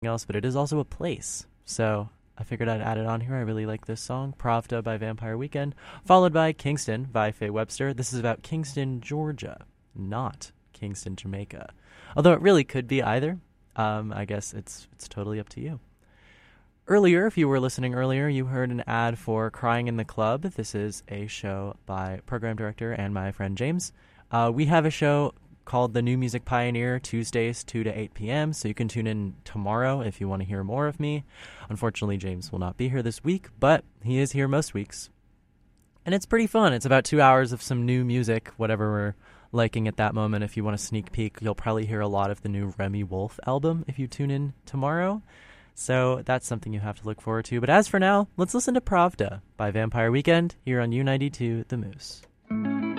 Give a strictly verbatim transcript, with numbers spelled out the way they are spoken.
else, but it is also a place. So I figured I'd add it on here. I really like this song, Pravda by Vampire Weekend, followed by Kingston by Faye Webster. This is about Kingston, Georgia, not Kingston, Jamaica. Although it really could be either. Um, I guess it's it's totally up to you. Earlier, if you were listening earlier, you heard an ad for Crying in the Club. This is a show by program director and my friend James. Uh, we have a show called The New Music Pioneer, Tuesdays, two to eight p.m., so you can tune in tomorrow if you want to hear more of me. Unfortunately, James will not be here this week, but he is here most weeks. And it's pretty fun. It's about two hours of some new music, whatever we're liking at that moment. If you want a sneak peek, you'll probably hear a lot of the new Remy Wolf album if you tune in tomorrow. So that's something you have to look forward to. But as for now, let's listen to Pravda by Vampire Weekend here on U ninety-two The Moose.